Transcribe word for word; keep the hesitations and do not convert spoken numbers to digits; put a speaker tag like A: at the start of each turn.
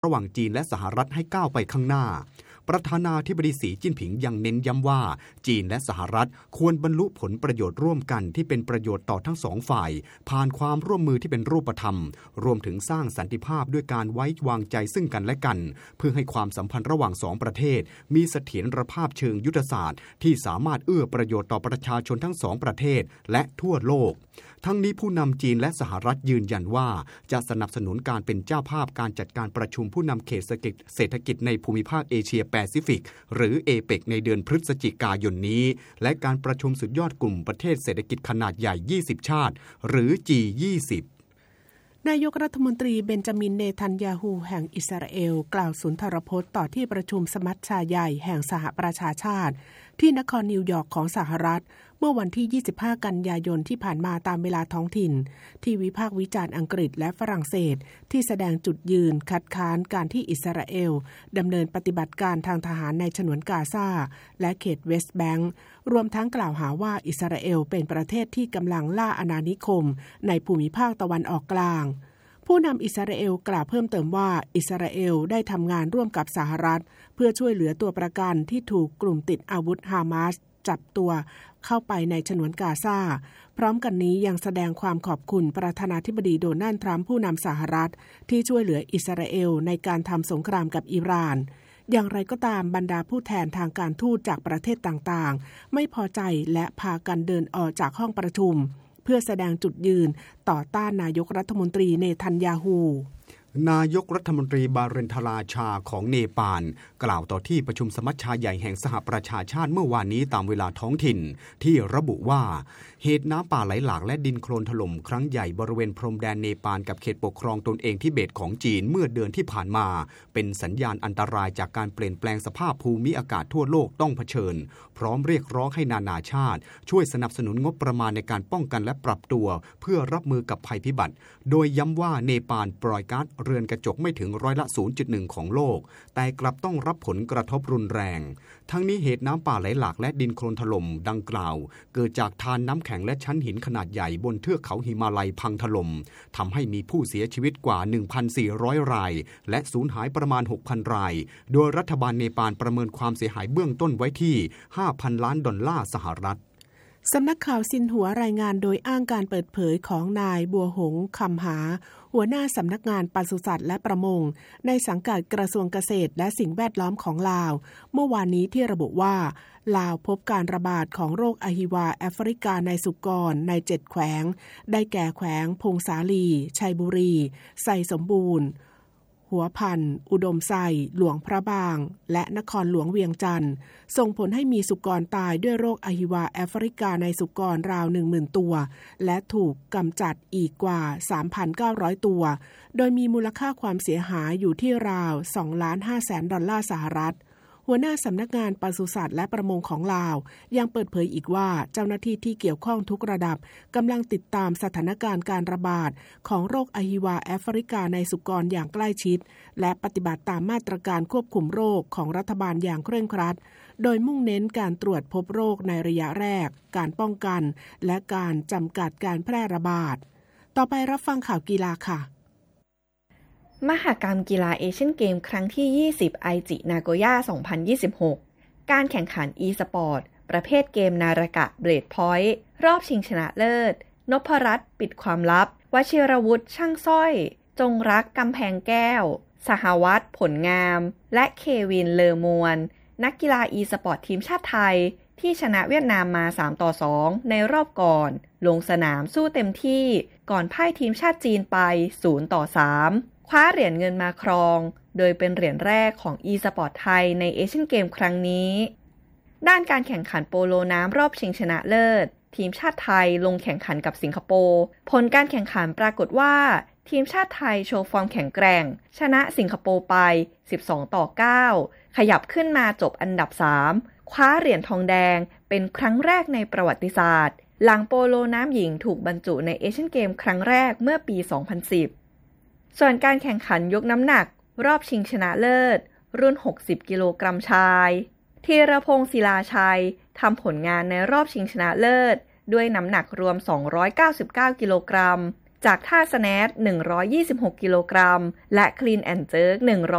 A: ระหว่างจีนและสหรัฐให้ก้าวไปข้างหน้าประธานาธิบดีสีจิ้นผิงยังเน้นย้ำว่าจีนและสหรัฐควรบรรลุผลประโยชน์ร่วมกันที่เป็นประโยชน์ต่อทั้งสองฝ่ายผ่านความร่วมมือที่เป็นรูปธรรมรวมถึงสร้างสันติภาพด้วยการไว้วางใจซึ่งกันและกันเพื่อให้ความสัมพันธ์ระหว่างสองประเทศมีเสถียรภาพเชิงยุทธศาสตร์ที่สามารถเอื้อประโยชน์ต่อประชาชนทั้งสองประเทศและทั่วโลกทั้งนี้ผู้นำจีนและสหรัฐยืนยันว่าจะสนับสนุนการเป็นเจ้าภาพการจัดการประชุมผู้นำเขตเศรษฐกิจในภูมิภาคเอเชียแปซิฟิกหรือเอเปกในเดือนพฤศจิกายนนี้และการประชุมสุดยอดกลุ่มประเทศเศรษฐกิจขนาดใหญ่ยี่สิบชาติหรือ จี ยี่สิบ
B: นายกรัฐมนตรีเบนจามินเนทันยาฮูแห่งอิสราเอลกล่าวสุนทรพจน์ต่อที่ประชุมสมัชชาใหญ่แห่งสหประชาชาติที่นครนิวยอร์กของสหรัฐเมื่อวันที่ยี่สิบห้ากันยายนที่ผ่านมาตามเวลาท้องถิ่นที่วิพากษ์วิจารณ์อังกฤษและฝรั่งเศสที่แสดงจุดยืนคัดค้านการที่อิสราเอลดำเนินปฏิบัติการทางทหารในฉนวนกาซาและเขตเวสต์แบงก์รวมทั้งกล่าวหาว่าอิสราเอลเป็นประเทศที่กำลังล่าอาณานิคมในภูมิภาคตะวันออกกลางผู้นำอิสราเอลกล่าวเพิ่มเติมว่าอิสราเอลได้ทำงานร่วมกับสหรัฐเพื่อช่วยเหลือตัวประกันที่ถูกกลุ่มติดอาวุธฮามาสจับตัวเข้าไปในฉนวนกาซาพร้อมกันนี้ยังแสดงความขอบคุณประธานาธิบดีโดนัลด์ทรัมป์ผู้นำสหรัฐที่ช่วยเหลืออิสราเอลในการทำสงครามกับอิหร่านอย่างไรก็ตามบรรดาผู้แทนทางการทูตจากประเทศต่างๆไม่พอใจและพากันเดินออกจากห้องประชุมเพื่อแสดงจุดยืนต่อต้านนายกรัฐมนตรีเนทันยาฮู
A: นายกรัฐมนตรีบาเรนทาราชาของเนปาลกล่าวต่อที่ประชุมสมัชชาใหญ่แห่งสหประชาชาติเมื่อวานนี้ตามเวลาท้องถิ่นที่ระบุว่าเหตุน้ำป่าไหลหลากและดินโคลนถล่มครั้งใหญ่บริเวณพรมแดนเนปาลกับเขตปกครองตนเองทิเบตของจีนเมื่อเดือนที่ผ่านมาเป็นสัญญาณอันตรายจากการเปลี่ยนแปลงสภาพภูมิอากาศทั่วโลกต้องเผชิญพร้อมเรียกร้องให้นานาชาติช่วยสนับสนุนงบประมาณในการป้องกันและปรับตัวเพื่อรับมือกับภัยพิบัติโดยย้ำว่าเนปาลปล่อยก๊าซเรือนกระจกไม่ถึงร้อยละ ศูนย์จุดหนึ่ง ของโลกแต่กลับต้องรับผลกระทบรุนแรงทั้งนี้เหตุน้ำป่าไหลหลากและดินโคลนถล่มดังกล่าวเกิดจากธารน้ำแข็งและชั้นหินขนาดใหญ่บนเทือกเขาหิมาลัยพังถล่มทำให้มีผู้เสียชีวิตกว่า หนึ่งพันสี่ร้อย รายและสูญหายประมาณ หกพัน รายโดยรัฐบาลเนปาลประเมินความเสียหายเบื้องต้นไว้ที่ ห้าพัน ล้านดอลลาร์สหรัฐ
B: สำนักข่าวซินหัวรายงานโดยอ้างการเปิดเผยของนายบัวหงส์คำหาหัวหน้าสำนักงานปศุสัตว์และประมงในสังกัดกระทรวงเกษตรและสิ่งแวดล้อมของลาวเมื่อวานนี้ที่ระบุว่าลาวพบการระบาดของโรคอหิวาแอฟริกาในสุกรในเจ็ดแขวงได้แก่แขวงพงสาลีชัยบุรีไสสมบูรณ์หัวพันอุดมไซหลวงพระบางและนครหลวงเวียงจันทร์ส่งผลให้มีสุกรตายด้วยโรคอหิวาแอฟริกาในสุกรราว หนึ่งหมื่น ตัวและถูกกำจัดอีกกว่า สามพันเก้าร้อย ตัวโดยมีมูลค่าความเสียหายอยู่ที่ราว สองล้านห้าแสน ดอลลาร์สหรัฐหัวหน้าสำนักงานปศุสัตว์และประมงของลาวยังเปิดเผยอีกว่าเจ้าหน้าที่ที่เกี่ยวข้องทุกระดับกำลังติดตามสถานการณ์การระบาดของโรคอหิวาแอฟริกาในสุกรอย่างใกล้ชิดและปฏิบัติตามมาตรการควบคุมโรคของรัฐบาลอย่างเคร่งครัดโดยมุ่งเน้นการตรวจพบโรคในระยะแรกการป้องกันและการจำกัดการแพร่ระบาดต่อไปรับฟังข่าวกีฬาค่ะ
C: มหกรรมกีฬาเอเชียนเกมครั้งที่ยี่สิบไอจินาโกย่าสองพันยี่สิบหกการแข่งขัน e-sport ประเภทเกมนารากะเบรดพอยต์รอบชิงชนะเลิศนพรัตน์ปิดความลับวชิรวุฒิช่างสร้อยจงรักกำแพงแก้วสหวัฒน์ผลงามและเควินเลอมวนนักกีฬา e-sport ทีมชาติไทยที่ชนะเวียดนามมาสามต่อสองในรอบก่อนลงสนามสู้เต็มที่ก่อนพ่ายทีมชาติจีนไปศูนย์ต่อสามคว้าเหรียญเงินมาครองโดยเป็นเหรียญแรกของ e-sport ไทยในเอเชียนเกมครั้งนี้ด้านการแข่งขันโปโลน้ำรอบชิงชนะเลิศทีมชาติไทยลงแข่งขันกับสิงคโปร์ผลการแข่งขันปรากฏว่าทีมชาติไทยโชว์ฟอร์มแข็งแกร่งชนะสิงคโปร์ไปสิบสองต่อเก้าขยับขึ้นมาจบอันดับสามคว้าเหรียญทองแดงเป็นครั้งแรกในประวัติศาสตร์หลังโปโลน้ำหญิงถูกบรรจุในเอเชียนเกมครั้งแรกเมื่อปีสองพันสิบส่วนการแข่งขันยกน้ำหนักรอบชิงชนะเลิศรุ่นหกสิบกิโลกรัมชายธีรพงศ์ศิลาชัยทำผลงานในรอบชิงชนะเลิศด้วยน้ำหนักรวมสองร้อยเก้าสิบเก้ากิโลกรัมจากท่าสแนทหนึ่งร้อยยี่สิบหกกิโลกรัมและคลีนแอนด์เจิร์กหนึ่งร้อย